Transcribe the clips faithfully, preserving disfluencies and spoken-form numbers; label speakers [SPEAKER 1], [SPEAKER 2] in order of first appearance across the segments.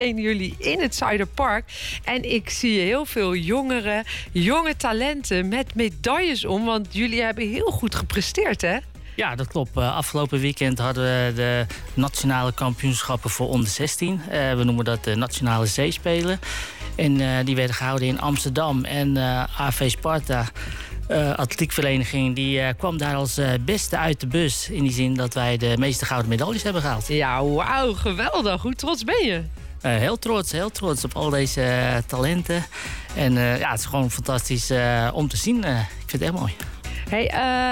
[SPEAKER 1] één juli in het Zuiderpark. En ik zie heel veel jongeren, jonge talenten met medailles om. Want jullie hebben heel goed gepresteerd, hè?
[SPEAKER 2] Ja, dat klopt. Uh, afgelopen weekend hadden we de nationale kampioenschappen voor onder zestien. Uh, we noemen dat de Nationale Zeespelen. En uh, die werden gehouden in Amsterdam. En uh, A V Sparta, uh, atletiekvereniging, die uh, kwam daar als uh, beste uit de bus. In die zin dat wij de meeste gouden medailles hebben gehaald.
[SPEAKER 1] Ja, wauw, geweldig. Hoe trots ben je?
[SPEAKER 2] Uh, heel trots, heel trots op al deze uh, talenten. En uh, ja, het is gewoon fantastisch uh, om te zien. Uh, ik vind het echt mooi.
[SPEAKER 1] Hey,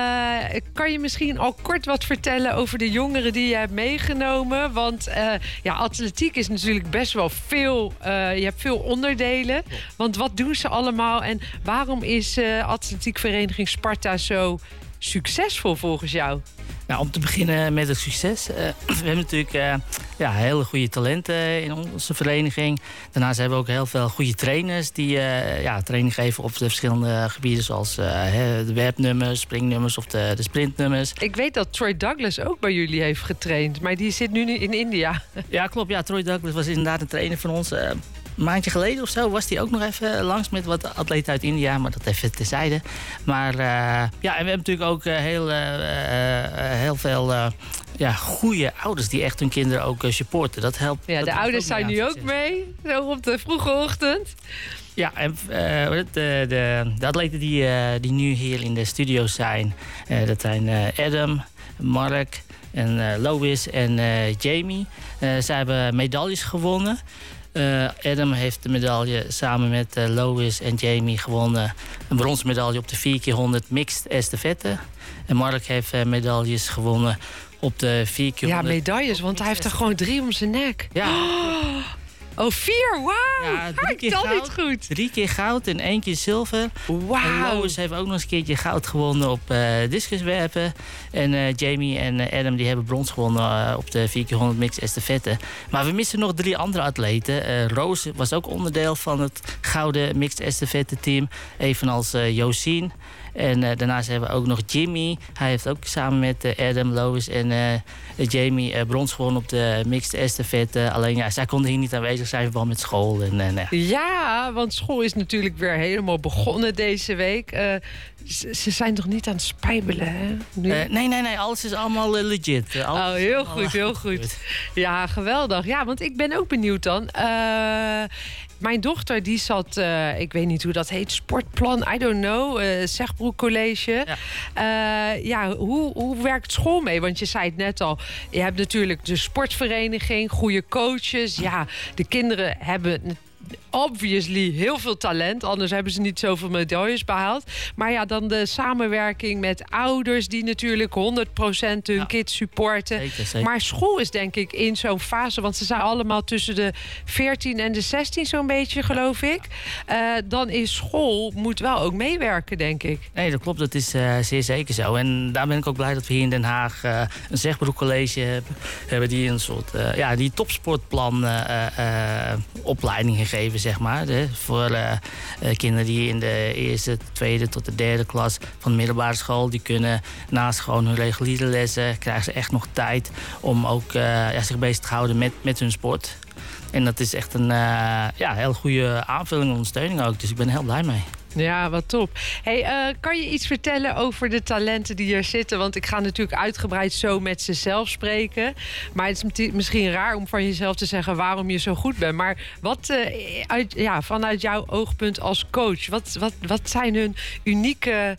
[SPEAKER 1] uh, kan je misschien al kort wat vertellen over de jongeren die je hebt meegenomen? Want uh, ja, atletiek is natuurlijk best wel veel. Uh, je hebt veel onderdelen. Want wat doen ze allemaal? En waarom is uh, atletiekvereniging Sparta zo succesvol volgens jou?
[SPEAKER 2] Nou, om te beginnen met het succes. Uh, we hebben natuurlijk uh, ja, hele goede talenten in onze vereniging. Daarnaast hebben we ook heel veel goede trainers die uh, ja, training geven op de verschillende gebieden, zoals uh, de werpnummers, springnummers of de, de sprintnummers.
[SPEAKER 1] Ik weet dat Troy Douglas ook bij jullie heeft getraind, maar die zit nu in India.
[SPEAKER 2] Ja, klopt. Ja, Troy Douglas was inderdaad een trainer van ons. Uh, Een maandje geleden of zo was hij ook nog even langs met wat atleten uit India, maar dat even terzijde. Maar uh, ja, en we hebben natuurlijk ook uh, heel, uh, uh, heel veel uh, ja, goede ouders die echt hun kinderen ook uh, supporten. Dat helpt.
[SPEAKER 1] Ja,
[SPEAKER 2] dat
[SPEAKER 1] de
[SPEAKER 2] helpt
[SPEAKER 1] ouders
[SPEAKER 2] ook
[SPEAKER 1] zijn nu ook mee, zo op de vroege ochtend.
[SPEAKER 2] Ja, en uh, de, de, de atleten die, uh, die nu hier in de studio zijn, uh, dat zijn uh, Adam, Mark en uh, Lois en uh, Jamie. Uh, zij hebben medailles gewonnen. Uh, Adam heeft de medaille samen met uh, Lois en Jamie gewonnen. Een bronzen medaille op de vier keer honderd mixed estafette. En Mark heeft uh, medailles gewonnen op de vier keer honderd.
[SPEAKER 1] Ja, medailles, want hij heeft er gewoon drie om zijn nek.
[SPEAKER 2] Ja.
[SPEAKER 1] Oh, oh vier, wauw.
[SPEAKER 2] Ja, drie
[SPEAKER 1] ik
[SPEAKER 2] keer
[SPEAKER 1] kan
[SPEAKER 2] goud,
[SPEAKER 1] niet goed.
[SPEAKER 2] Drie keer goud en één keer zilver.
[SPEAKER 1] Wauw.
[SPEAKER 2] En Lois heeft ook nog eens een keertje goud gewonnen op uh, discuswerpen. En uh, Jamie en uh, Adam die hebben brons gewonnen uh, op de vier keer honderd mixed estafette. Maar we missen nog drie andere atleten. Uh, Roos was ook onderdeel van het gouden mixed estafette team. Evenals uh, Josien. En uh, daarnaast hebben we ook nog Jimmy. Hij heeft ook samen met uh, Adam, Lois en uh, Jamie uh, brons gewonnen op de mixed estafette. Alleen ja, zij konden hier niet aanwezig zijn, verband met school. En, en, uh.
[SPEAKER 1] Ja, want school is natuurlijk weer helemaal begonnen deze week. Uh, ze, ze zijn toch niet aan het spijbelen, hè? Nu?
[SPEAKER 2] Uh, nee, nee, nee. Alles is allemaal uh, legit. Uh, alles
[SPEAKER 1] oh, heel goed, heel goed. Ja, geweldig. Ja, want ik ben ook benieuwd dan. Uh, Mijn dochter die zat, uh, ik weet niet hoe dat heet, sportplan, I don't know, uh, Zegbroek College. Ja, uh, ja hoe, hoe werkt school mee? Want je zei het net al, je hebt natuurlijk de sportvereniging, goede coaches. Ja, de kinderen hebben obviously heel veel talent, anders hebben ze niet zoveel medailles behaald. Maar ja, dan de samenwerking met ouders die natuurlijk honderd procent hun ja. kids supporten.
[SPEAKER 2] Zeker, zeker.
[SPEAKER 1] Maar school is denk ik in zo'n fase, want ze zijn allemaal tussen de veertien en de zestien zo'n beetje, geloof ik. Uh, dan is school, moet wel ook meewerken, denk ik.
[SPEAKER 2] Nee, dat klopt. Dat is uh, zeer zeker zo. En daar ben ik ook blij dat we hier in Den Haag uh, een Zegbroek College hebben, hebben die een soort uh, ja, die topsportplan uh, uh, opleiding gegeven, zeg maar. Hè, voor uh, uh, kinderen die in de eerste, tweede tot de derde klas van de middelbare school, die kunnen naast gewoon hun reguliere lessen, krijgen ze echt nog tijd om ook uh, ja, zich bezig te houden met, met hun sport. En dat is echt een uh, ja, heel goede aanvulling en ondersteuning ook. Dus ik ben er heel blij mee.
[SPEAKER 1] Ja, wat top. Hey, uh, kan je iets vertellen over de talenten die hier zitten? Want ik ga natuurlijk uitgebreid zo met ze zelf spreken. Maar het is misschien raar om van jezelf te zeggen waarom je zo goed bent. Maar wat, uh, uit, ja, vanuit jouw oogpunt als coach, wat, wat, wat zijn hun unieke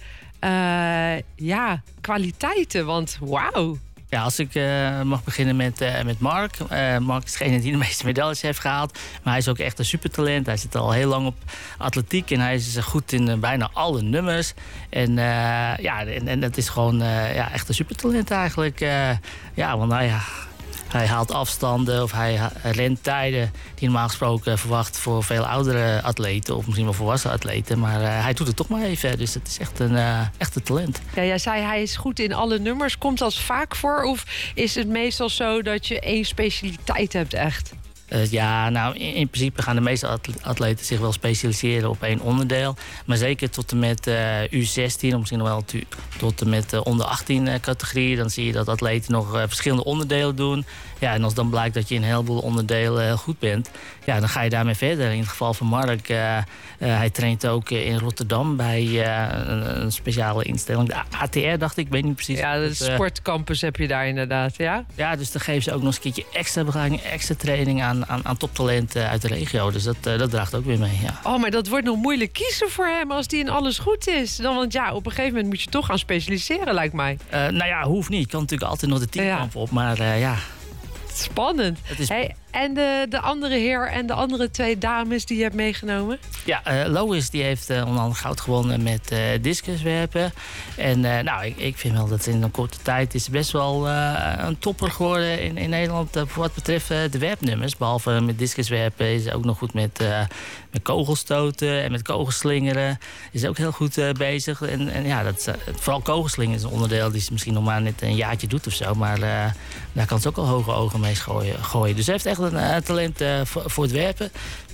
[SPEAKER 1] uh, ja, kwaliteiten? Want wauw.
[SPEAKER 2] Ja, als ik uh, mag beginnen met, uh, met Mark. Uh, Mark is degene die de meeste medailles heeft gehaald. Maar hij is ook echt een supertalent. Hij zit al heel lang op atletiek. En hij is goed in uh, bijna alle nummers. En, uh, ja, en, en dat is gewoon uh, ja, echt een supertalent eigenlijk. Uh, ja, want nou ja, hij haalt afstanden of hij rent tijden die normaal gesproken verwacht voor veel oudere atleten. Of misschien wel volwassen atleten. Maar uh, hij doet het toch maar even. Dus het is echt een, uh, echt een talent.
[SPEAKER 1] Ja, jij zei hij is goed in alle nummers. Komt dat vaak voor? Of is het meestal zo dat je één specialiteit hebt echt?
[SPEAKER 2] Uh, ja, nou in, in principe gaan de meeste atleten zich wel specialiseren op één onderdeel. Maar zeker tot en met uh, U zestien, of misschien nog wel tot en met uh, onder achttien uh, categorie. Dan zie je dat atleten nog uh, verschillende onderdelen doen. Ja, en als dan blijkt dat je in een heleboel onderdelen heel goed bent, ja, dan ga je daarmee verder. In het geval van Mark, uh, uh, hij traint ook in Rotterdam bij uh, een, een speciale instelling. De A T R, dacht ik, ik weet niet precies.
[SPEAKER 1] Ja, de
[SPEAKER 2] dus, uh,
[SPEAKER 1] sportcampus heb je daar inderdaad, ja?
[SPEAKER 2] Ja, dus dan geven ze ook nog eens een keertje extra begeleiding, extra training aan, aan, aan toptalenten uit de regio. Dus dat, uh, dat draagt ook weer mee, ja.
[SPEAKER 1] Oh, maar dat wordt nog moeilijk kiezen voor hem als die in alles goed is. Dan, want ja, op een gegeven moment moet je toch gaan specialiseren, lijkt mij.
[SPEAKER 2] Uh, nou ja, hoeft niet. Je kan natuurlijk altijd nog de teamkamp
[SPEAKER 1] ja.
[SPEAKER 2] op, maar uh, ja...
[SPEAKER 1] Spannend.
[SPEAKER 2] Het is...
[SPEAKER 1] Hey, en de, de andere heer en de andere twee dames die je hebt meegenomen?
[SPEAKER 2] Ja, uh, Lois die heeft uh, onder andere goud gewonnen met uh, discuswerpen. En uh, nou, ik, ik vind wel dat in een korte tijd is best wel uh, een topper geworden in, in Nederland uh, voor wat betreft uh, de werpnummers. Behalve met discuswerpen is ze ook nog goed met, uh, met kogelstoten en met kogelslingeren. Is ook heel goed uh, bezig. En, en ja, dat, uh, vooral kogelslingen is een onderdeel die ze misschien nog maar net een jaartje doet of zo. Maar uh, daar kan ze ook al hoge ogen mee gooien. gooien. Dus ze heeft echt een uh, talent uh, voor, voor het werpen.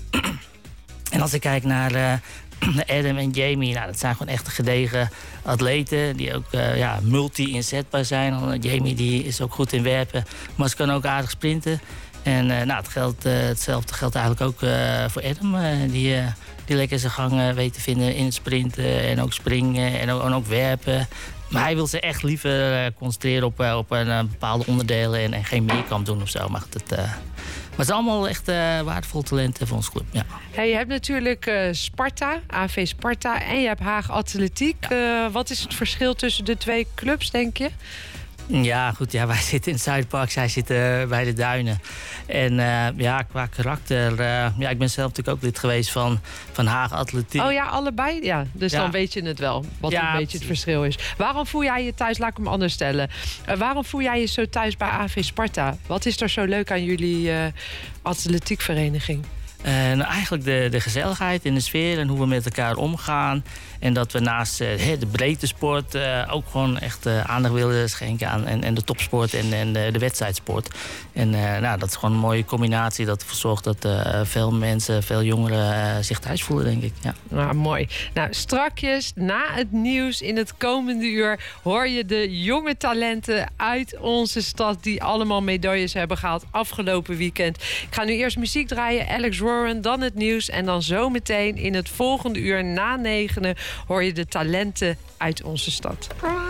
[SPEAKER 2] En als ik kijk naar uh, Adam en Jamie, nou, dat zijn gewoon echt gedegen atleten die ook uh, ja, multi-inzetbaar zijn. Jamie die is ook goed in werpen, maar ze kan ook aardig sprinten. En uh, nou, het geldt, uh, hetzelfde geldt eigenlijk ook uh, voor Adam, uh, die, uh, die lekker zijn gang uh, weet te vinden in het sprinten en ook springen en ook, en ook werpen. Maar hij wil ze echt liever uh, concentreren op, uh, op een, uh, bepaalde onderdelen en, en geen meerkamp doen of zo. Maar het, uh, Maar het is allemaal echt uh, waardevol talenten voor ons club. Ja.
[SPEAKER 1] Hey, je hebt natuurlijk uh, Sparta, A V Sparta en je hebt Haag Atletiek. Ja. Uh, wat is het verschil tussen de twee clubs, denk je?
[SPEAKER 2] Ja, goed. Ja, wij zitten in het Zuidpark, zij zitten uh, bij de Duinen. En uh, ja, qua karakter... Uh, ja, ik ben zelf natuurlijk ook lid geweest van, van Haag Atletiek.
[SPEAKER 1] Oh ja, allebei? Ja, dus ja. Dan weet je het wel, wat ja, een beetje precies. Het verschil is. Waarom voel jij je thuis, laat ik hem anders stellen... Uh, waarom voel jij je zo thuis bij A V Sparta? Wat is er zo leuk aan jullie uh, atletiekvereniging?
[SPEAKER 2] Uh, nou, eigenlijk de, de gezelligheid in de sfeer en hoe we met elkaar omgaan. En dat we naast uh, de breedte sport uh, ook gewoon echt uh, aandacht willen schenken aan en, en de topsport en, en de, de wedstrijdsport. En uh, nou, dat is gewoon een mooie combinatie dat ervoor zorgt dat uh, veel mensen, veel jongeren uh, zich thuis voelen, denk ik. Ja.
[SPEAKER 1] Nou, mooi. Nou, strakjes na het nieuws in het komende uur hoor je de jonge talenten uit onze stad die allemaal medailles hebben gehaald afgelopen weekend. Ik ga nu eerst muziek draaien, Alex Warren, dan het nieuws en dan zometeen in het volgende uur na negenen hoor je de talenten uit onze stad.